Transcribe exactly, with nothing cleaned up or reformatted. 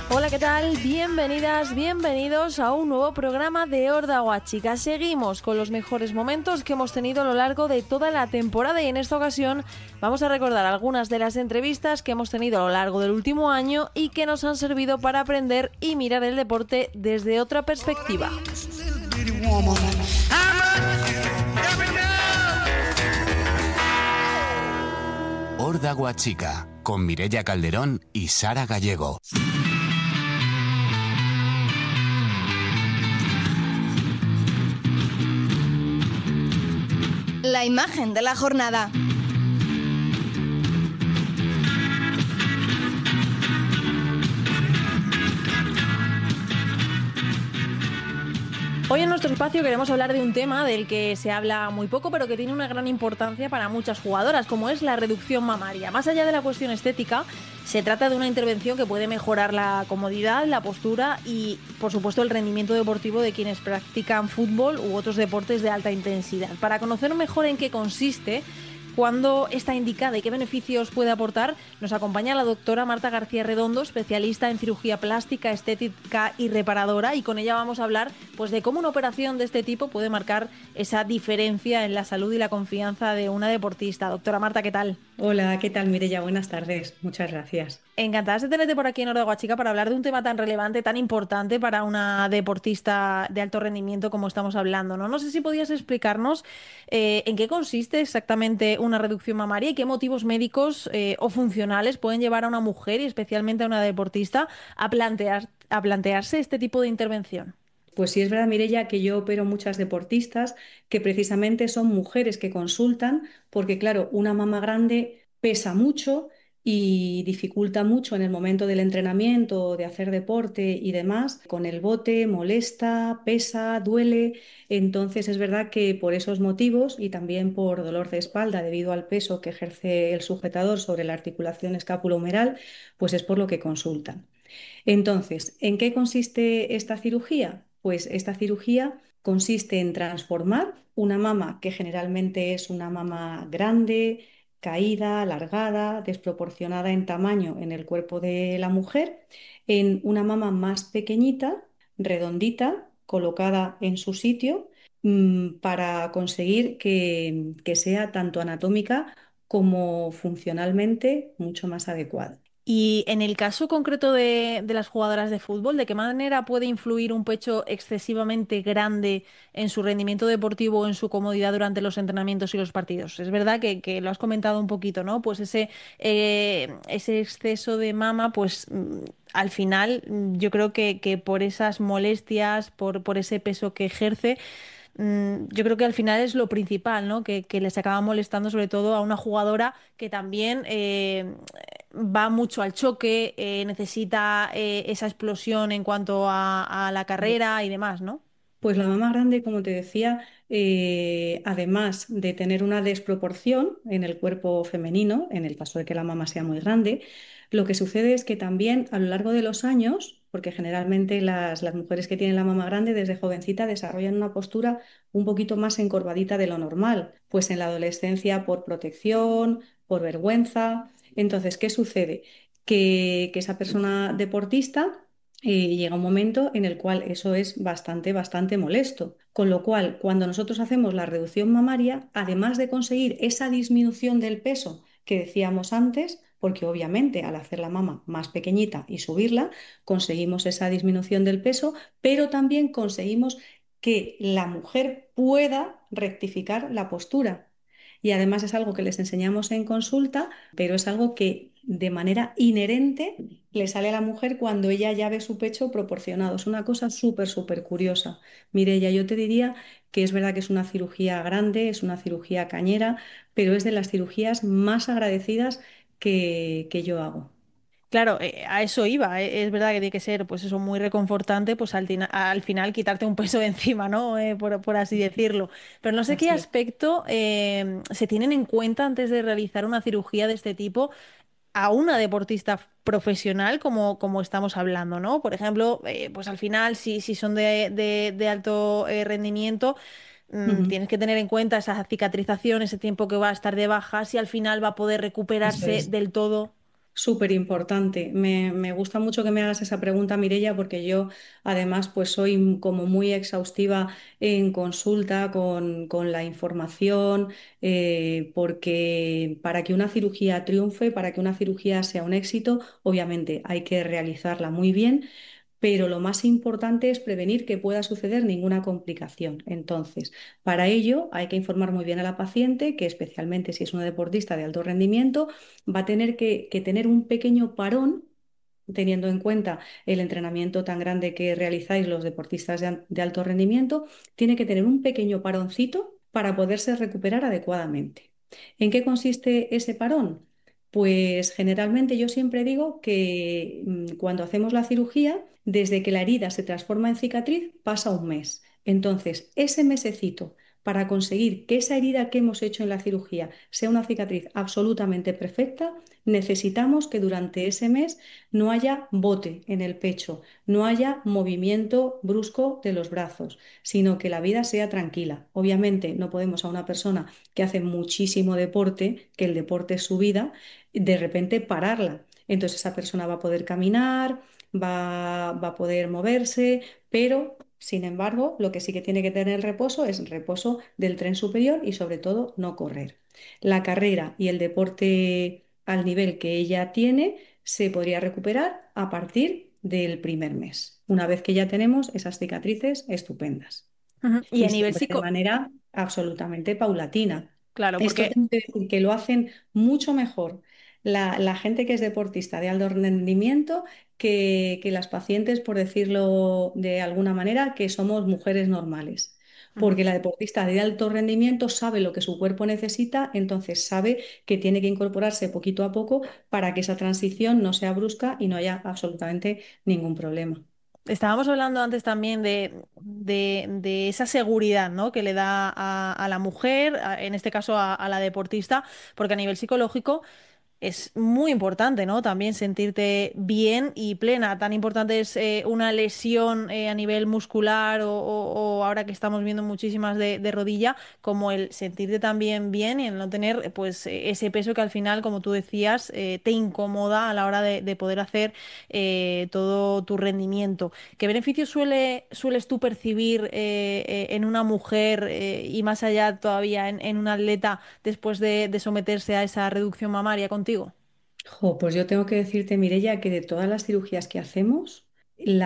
Hola, ¿qué tal? Bienvenidas, bienvenidos a un nuevo programa de Horda Guachica. Seguimos con los mejores momentos que hemos tenido a lo largo de toda la temporada y en esta ocasión vamos a recordar algunas de las entrevistas que hemos tenido a lo largo del último año y que nos han servido para aprender y mirar el deporte desde otra perspectiva. Horda Guachica, con Mireia Calderón y Sara Gallego. La imagen de la jornada. Hoy en nuestro espacio queremos hablar de un tema del que se habla muy poco, pero que tiene una gran importancia para muchas jugadoras, como es la reducción mamaria. Más allá de la cuestión estética, se trata de una intervención que puede mejorar la comodidad, la postura y, por supuesto, el rendimiento deportivo de quienes practican fútbol u otros deportes de alta intensidad. Para conocer mejor en qué consiste, cuándo está indicada y qué beneficios puede aportar, nos acompaña la doctora Marta García Redondo, especialista en cirugía plástica, estética y reparadora, y con ella vamos a hablar pues, de cómo una operación de este tipo puede marcar esa diferencia en la salud y la confianza de una deportista. Doctora Marta, ¿qué tal? Hola, ¿qué tal, Mireia? Buenas tardes. Muchas gracias. Encantadas de tenerte por aquí en Horda Guachica para hablar de un tema tan relevante, tan importante para una deportista de alto rendimiento como estamos hablando, ¿no? No sé si podías explicarnos eh, en qué consiste exactamente una reducción mamaria y qué motivos médicos eh, o funcionales pueden llevar a una mujer y especialmente a una deportista a plantear, a plantearse este tipo de intervención. Pues sí, es verdad, Mireia, que yo opero muchas deportistas que precisamente son mujeres que consultan porque, claro, una mama grande pesa mucho y dificulta mucho en el momento del entrenamiento, de hacer deporte y demás. Con el bote molesta, pesa, duele. Entonces es verdad que por esos motivos y también por dolor de espalda debido al peso que ejerce el sujetador sobre la articulación escápulo-humeral, pues es por lo que consultan. Entonces, ¿en qué consiste esta cirugía? Pues esta cirugía consiste en transformar una mama que generalmente es una mama grande, caída, alargada, desproporcionada en tamaño en el cuerpo de la mujer, en una mama más pequeñita, redondita, colocada en su sitio, mm, para conseguir que, que sea tanto anatómica como funcionalmente mucho más adecuada. Y en el caso concreto de, de las jugadoras de fútbol, ¿de qué manera puede influir un pecho excesivamente grande en su rendimiento deportivo o en su comodidad durante los entrenamientos y los partidos? Es verdad que, que lo has comentado un poquito, ¿no? Pues ese, eh, ese exceso de mama, pues mm, al final mm, yo creo que, que por esas molestias, por, por ese peso que ejerce, mm, yo creo que al final es lo principal, ¿no? Que, que les acaba molestando sobre todo a una jugadora que también eh, va mucho al choque, eh, necesita eh, esa explosión en cuanto a, a la carrera y demás, ¿no? Pues la mama grande, como te decía, eh, además de tener una desproporción en el cuerpo femenino, en el caso de que la mama sea muy grande, lo que sucede es que también a lo largo de los años, porque generalmente las, las mujeres que tienen la mama grande desde jovencita desarrollan una postura un poquito más encorvadita de lo normal, pues en la adolescencia por protección, por vergüenza. Entonces, ¿qué sucede? Que, que esa persona deportista eh, llega un momento en el cual eso es bastante, bastante molesto. Con lo cual, cuando nosotros hacemos la reducción mamaria, además de conseguir esa disminución del peso que decíamos antes, porque obviamente al hacer la mama más pequeñita y subirla, conseguimos esa disminución del peso, pero también conseguimos que la mujer pueda rectificar la postura. Y además es algo que les enseñamos en consulta, pero es algo que de manera inherente le sale a la mujer cuando ella ya ve su pecho proporcionado. Es una cosa súper, súper curiosa. Mireia, yo te diría que es verdad que es una cirugía grande, es una cirugía cañera, pero es de las cirugías más agradecidas que, que yo hago. Claro, eh, a eso iba. eh, Es verdad que tiene que ser, pues eso, muy reconfortante, pues al, tina- al final quitarte un peso de encima, ¿no? Eh, por, por así decirlo. Pero no sé qué Así es. aspecto eh, se tienen en cuenta antes de realizar una cirugía de este tipo a una deportista profesional como, como estamos hablando, ¿no? Por ejemplo, eh, pues al final, si, si son de, de- de alto eh, rendimiento, mm, Ujú. tienes que tener en cuenta esa cicatrización, ese tiempo que va a estar de baja, si al final va a poder Eso recuperarse es. del todo. súper importante. Me, me gusta mucho que me hagas esa pregunta, Mireia, porque yo además pues soy como muy exhaustiva en consulta con, con la información, eh, porque para que una cirugía triunfe, para que una cirugía sea un éxito, obviamente hay que realizarla muy bien, pero lo más importante es prevenir que pueda suceder ninguna complicación. Entonces, para ello hay que informar muy bien a la paciente que, especialmente si es una deportista de alto rendimiento, va a tener que, que tener un pequeño parón, teniendo en cuenta el entrenamiento tan grande que realizáis los deportistas de, al- de alto rendimiento, tiene que tener un pequeño paroncito para poderse recuperar adecuadamente. ¿En qué consiste ese parón? Pues generalmente yo siempre digo que mm, cuando hacemos la cirugía, desde que la herida se transforma en cicatriz, pasa un mes. Entonces, ese mesecito para conseguir que esa herida que hemos hecho en la cirugía sea una cicatriz absolutamente perfecta, necesitamos que durante ese mes no haya bote en el pecho, no haya movimiento brusco de los brazos, sino que la vida sea tranquila. Obviamente no podemos a una persona que hace muchísimo deporte, que el deporte es su vida, de repente pararla. Entonces esa persona va a poder caminar, va, va a poder moverse, pero sin embargo lo que sí que tiene que tener el reposo es reposo del tren superior y sobre todo no correr. La carrera y el deporte al nivel que ella tiene se podría recuperar a partir del primer mes, una vez que ya tenemos esas cicatrices estupendas. Ujú. Y a Y nivel siempre de psico, manera absolutamente paulatina. claro, Esto porque tengo que decir que lo hacen mucho mejor la, la gente que es deportista de alto rendimiento que, que las pacientes, por decirlo de alguna manera, que somos mujeres normales. ujú, Porque la deportista de alto rendimiento sabe lo que su cuerpo necesita, entonces sabe que tiene que incorporarse poquito a poco para que esa transición no sea brusca y no haya absolutamente ningún problema. estábamos hablando antes también de, de- de esa seguridad, ¿no? Que le da a, a la mujer, a- en este caso a, a la deportista, porque a nivel psicológico es muy importante, ¿no? También sentirte bien y plena. Tan importante es eh, una lesión eh, a nivel muscular o, o- o ahora que estamos viendo muchísimas de, de rodilla, como el sentirte también bien y el no tener pues eh, ese peso que al final, como tú decías, eh, te incomoda a la hora de, de poder hacer eh, todo tu rendimiento. ¿Qué beneficios suele, sueles tú percibir eh, eh, en una mujer eh, y más allá todavía en, en un atleta después de, de someterse a esa reducción mamaria contigo? Jo, pues yo tengo que decirte, Mireia, que de todas las cirugías que hacemos,